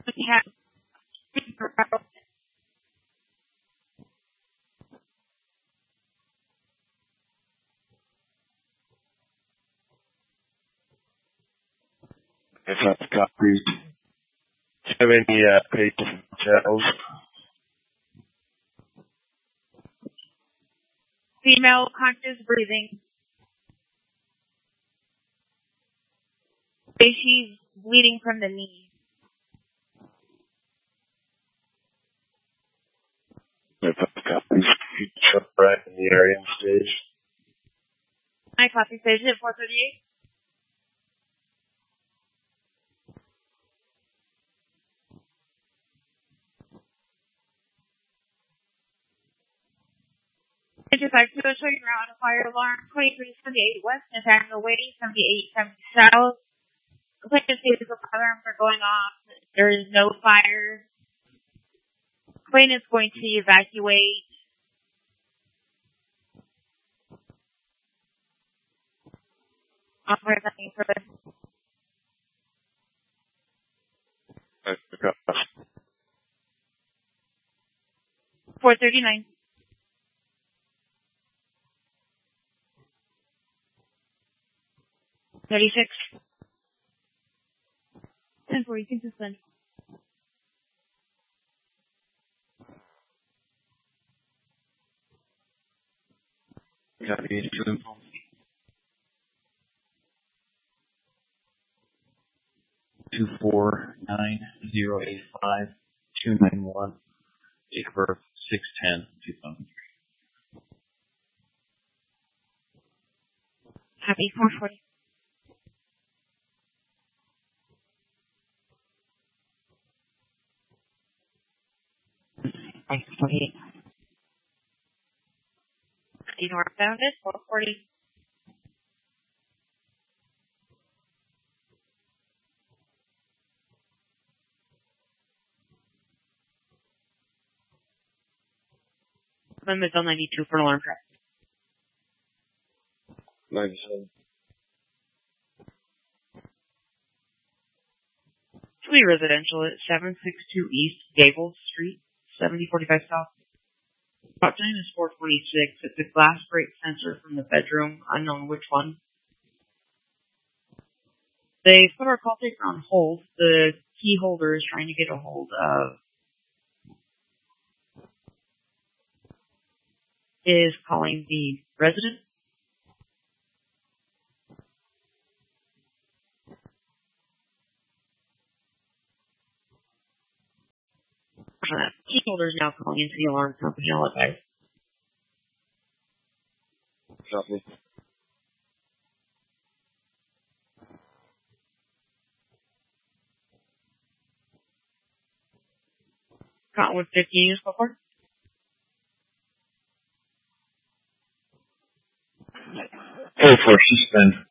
We have If that's copies. Do you have any pages channels? female conscious breathing. She's bleeding from the knee. If that's copies. You show right in the area and stage. I copy station at 438. Intersection to show you route a fire alarm 2378 west and Nathaniel Waiting 7870 south. Complaint states the fire alarms are going off. There is no fire. Complaint is going to evacuate. Operator, nothing further. That's the cost. 439. $36. 10-4, you can suspend. Got the 82 info. Two 49085 date of birth 6/10/2003. Happy 440. Thanks, 48. Northbound is 440. Limit on 92 for alarm track. 97. Three residential at 762 East Gables Street, 7045 South. About time is 426. It's a glass break sensor from the bedroom, unknown which one. They put our call taker on hold. The key holder is trying to get a hold of. Is calling the resident. Key holder is now calling into the alarm company. I'll advise. Copy. Cottonwood 15 is before. Hey, for suspend.